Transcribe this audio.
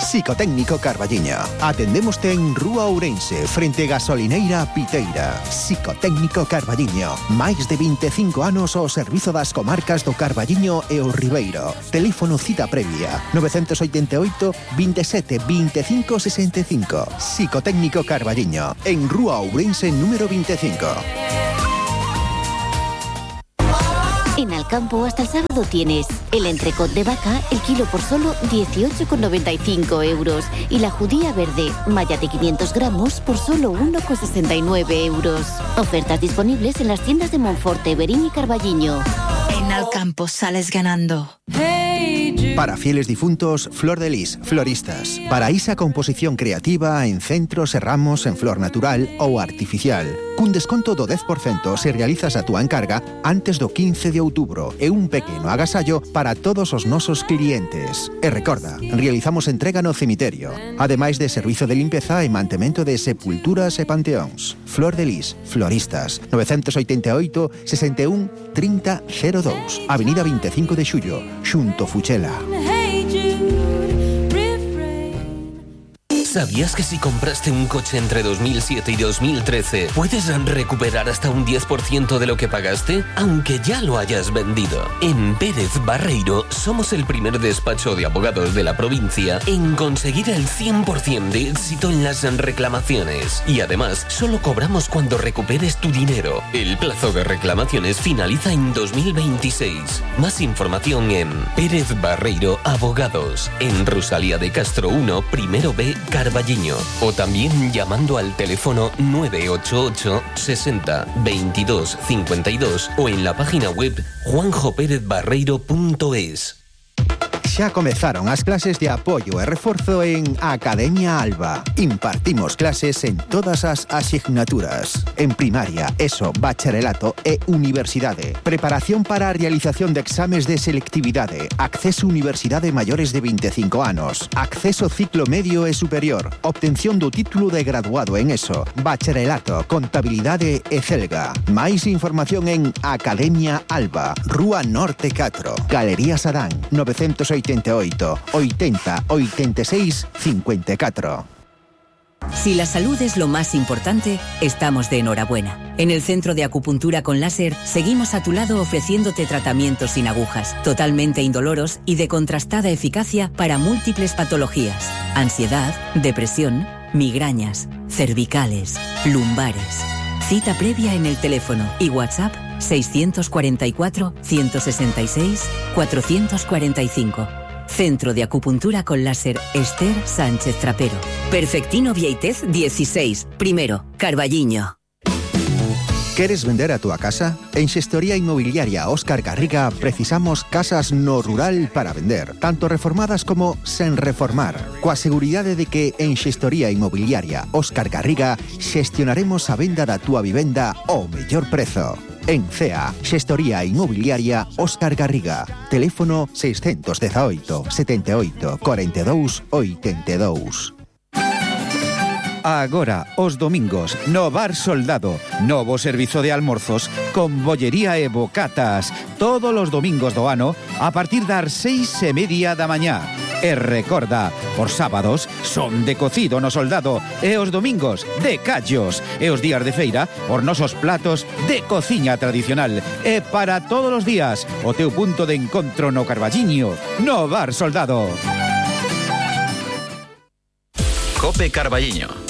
Psicotécnico Carballiño. Atendémoste en Rúa Ourense, frente Gasolineira Piteira. Psicotécnico Carballiño. Máis de 25 anos ao servizo das comarcas do Carballiño e o Ribeiro. Teléfono cita previa 988 27 25 65. Psicotécnico Carballiño, en Rúa Ourense número 25. En Alcampo hasta el sábado tienes el entrecot de vaca, el kilo por solo 18,95 euros. Y la judía verde, malla de 500 gramos, por solo 1,69 euros. Ofertas disponibles en las tiendas de Monforte, Verín y Carballiño. En Alcampo sales ganando. Para fieles difuntos, Flor de Lis, floristas. Para esa composición creativa en centros e ramos en flor natural ou artificial. Cun desconto do 10% se realizas a túa encarga antes do 15 de outubro e un pequeno agasallo para todos os nosos clientes. E recorda, realizamos entrega no cemiterio, ademais de servizo de limpeza e mantemento de sepulturas e panteóns. Flor de Lis, floristas, 988 61 30 02, Avenida 25 de Xullo, xunto Fuchela. ¿Sabías que si compraste un coche entre 2007 y 2013 puedes recuperar hasta un 10% de lo que pagaste, aunque ya lo hayas vendido? En Pérez Barreiro somos el primer despacho de abogados de la provincia en conseguir el 100% de éxito en las reclamaciones. Y además, solo cobramos cuando recuperes tu dinero. El plazo de reclamaciones finaliza en 2026. Más información en Pérez Barreiro Abogados, en Rosalía de Castro 1, primero B, Carballiño, o también llamando al teléfono 988 60 22 52 o en la página web juanjoperezbarreiro.es. Xa comezaron as clases de apoio e reforzo en Academia Alba. Impartimos clases en todas as asignaturas. En primaria, ESO, bacharelato e universidade. Preparación para a realización de exames de selectividade. Acceso a universidade maiores de 25 anos. Acceso ciclo medio e superior. Obtención do título de graduado en ESO, bacharelato, contabilidade e celga. Máis información en Academia Alba, Rúa Norte 4, Galería Sadán, 988 80 86 54. Si la salud es lo más importante, estamos de enhorabuena. En el Centro de Acupuntura con Láser seguimos a tu lado ofreciéndote tratamientos sin agujas, totalmente indoloros y de contrastada eficacia para múltiples patologías: ansiedad, depresión, migrañas, cervicales, lumbares. Cita previa en el teléfono y WhatsApp 644 166 445. Centro de Acupuntura con Láser Esther Sánchez Trapero. Perfectino Vieitez 16, primero, Carballiño. ¿Queres vender a túa casa? En Xestoría Inmobiliaria Óscar Garriga precisamos casas no rural para vender, tanto reformadas como sen reformar, coa seguridade de que en Xestoría Inmobiliaria Óscar Garriga xestionaremos a venda da túa vivenda ao mellor prezo. En CEA, Xestoría Inmobiliaria Óscar Garriga. Teléfono 618 78 42 82. Agora, os domingos, no Bar Soldado, novo servizo de almorzos con bollería e bocatas, todos os domingos do ano a partir das 6:30 da mañá. E recorda, os sábados son de cocido no Soldado e os domingos de callos e os días de feira os nosos platos de cociña tradicional e para todos os días o teu punto de encontro no Carballiño, no Bar Soldado. Cope Carballiño.